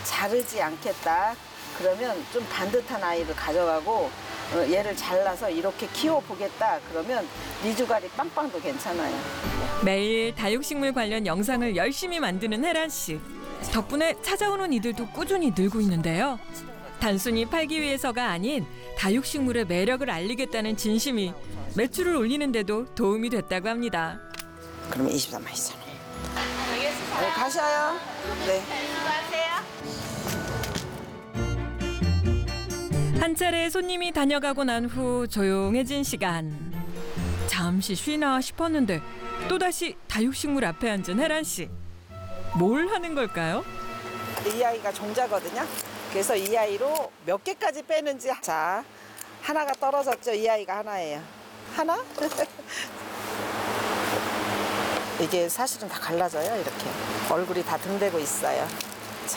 자르지 않겠다. 그러면 좀 반듯한 아이를 가져가고 얘를 잘라서 이렇게 키워보겠다. 그러면 미주가리 빵빵도 괜찮아요. 매일 다육식물 관련 영상을 열심히 만드는 혜란 씨. 덕분에 찾아오는 이들도 꾸준히 늘고 있는데요. 단순히 팔기 위해서가 아닌 다육식물의 매력을 알리겠다는 진심이 매출을 올리는 데도 도움이 됐다고 합니다. 그러면 23만 2천 원. 네, 가셔요. 네. 한 차례 손님이 다녀가고 난 후 조용해진 시간. 잠시 쉬나 싶었는데 또다시 다육식물 앞에 앉은 혜란 씨. 뭘 하는 걸까요? 이 아이가 종자거든요. 그래서 이 아이로 몇 개까지 빼는지. 자, 하나가 떨어졌죠. 이 아이가 하나예요. 하나? 이게 사실은 다 갈라져요. 이렇게 얼굴이 다 등대고 있어요. 자.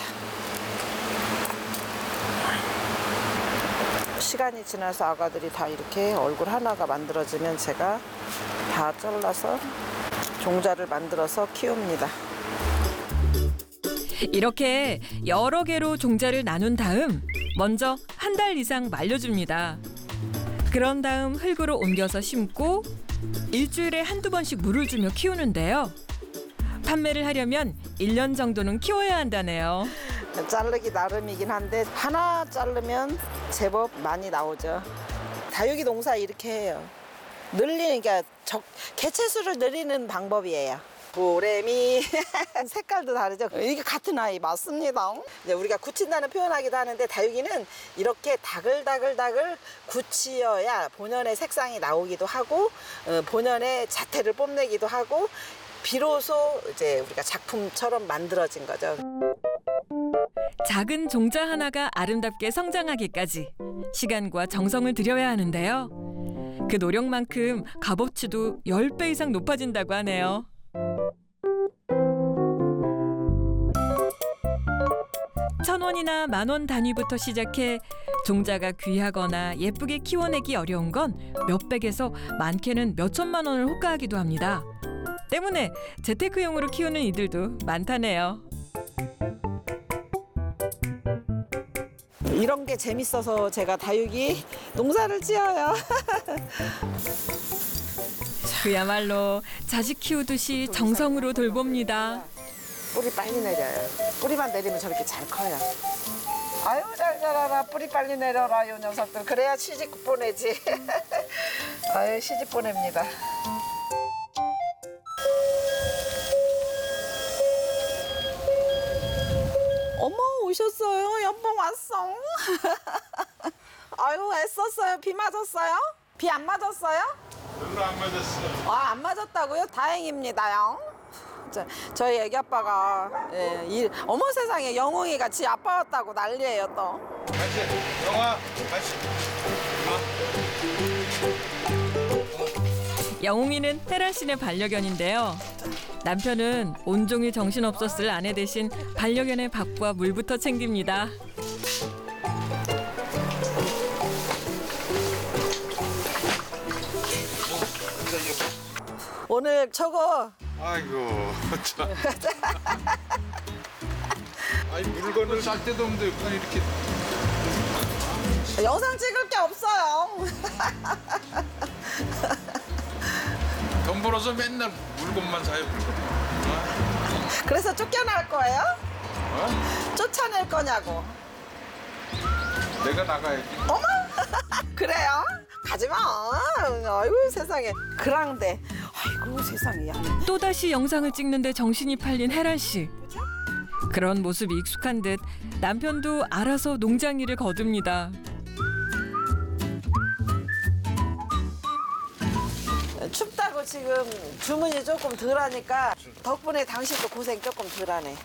시간이 지나서 아가들이 다 이렇게 얼굴 하나가 만들어지면 제가 다 잘라서 종자를 만들어서 키웁니다. 이렇게 여러 개로 종자를 나눈 다음 먼저 한 달 이상 말려줍니다. 그런 다음 흙으로 옮겨서 심고 일주일에 한두 번씩 물을 주며 키우는데요. 판매를 하려면 1년 정도는 키워야 한다네요. 자르기 나름이긴 한데 하나 자르면 제법 많이 나오죠. 다육이 농사 이렇게 해요. 늘리는 게 개체수를 늘리는 방법이에요. 보레미 색깔도 다르죠. 이게 같은 아이 맞습니다. 이제 우리가 굳힌다는 표현하기도 하는데 다육이는 이렇게 다글다글 굳히어야 본연의 색상이 나오기도 하고 본연의 자태를 뽐내기도 하고 비로소 이제 우리가 작품처럼 만들어진 거죠. 작은 종자 하나가 아름답게 성장하기까지 시간과 정성을 들여야 하는데요. 그 노력만큼 값어치도 10배 이상 높아진다고 하네요. 천원이나 만원 단위부터 시작해 종자가 귀하거나 예쁘게 키워내기 어려운 건 몇백에서 많게는 몇천만 원을 호가하기도 합니다. 때문에 재테크용으로 키우는 이들도 많다네요. 이런 게 재밌어서 제가 다육이 농사를 지어요. 그야말로 자식 키우듯이 정성으로 돌봅니다. 뿌리 빨리 내려요. 뿌리만 내리면 저렇게 잘 커요. 아유 잘 자라라. 뿌리 빨리 내려라 요 녀석들. 그래야 시집 보내지. 아유 시집 보냅니다. 어머 오셨어요. 연봉 왔어. 아유 애썼어요. 비 맞았어요? 비 안 맞았어요? 별로 안 맞았어. 아, 안 맞았다고요? 다행입니다요. 저희 애기 아빠가 어머 세상에 영웅이 같이 아빠였다고 난리예요 또. 같이 영화 같이. 영웅이는 혜란 씨네 반려견인데요. 남편은 온종일 정신없었을 아내 대신 반려견의 밥과 물부터 챙깁니다. 오늘 저거 아이고 참. 아니 물건을 살 때도 없는데 그냥 이렇게. 영상 찍을 게 없어요. 돈 벌어서 맨날 물건만 사요 물건. 그래서 쫓겨날 거예요? 어? 쫓아낼 거냐고. 내가 나가야지. 어머 그래요? 가지마. 아이고 세상에. 그랑데 아이고 세상에. 또다시 영상을 찍는데 정신이 팔린 혜란 씨. 그런 모습이 익숙한 듯 남편도 알아서 농장 일을 거둡니다. 춥다고 지금 주문이 조금 덜하니까 덕분에 당신도 고생 조금 덜하네.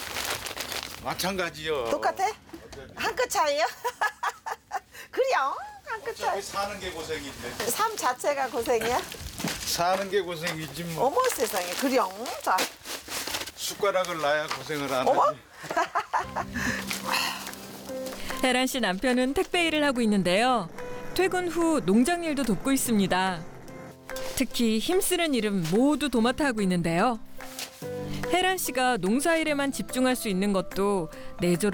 마찬가지요. 똑같아? 한 끗 차이요? 그래요? 한 끗 차이. 어차피 사는 게 고생인데. 삶 자체가 고생이야? 사는 게 고생이지 뭐. 어머 세상에 그래요? 자, 숟가락을 놔야 고생을 안 어머? 하지. 혜란 씨 남편은 택배 일을 하고 있는데요. 퇴근 후 농장 일도 돕고 있습니다. 특히 힘쓰는 일은 모두 도맡아 하고 있는데요. 혜란 씨가 농사일에만 집중할 수 있는 것도 내조를